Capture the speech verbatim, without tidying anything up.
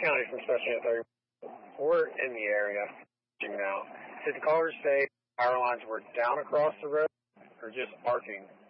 County from Special thirty. We're in the area now. Did the callers say power lines were down across the road or just arcing?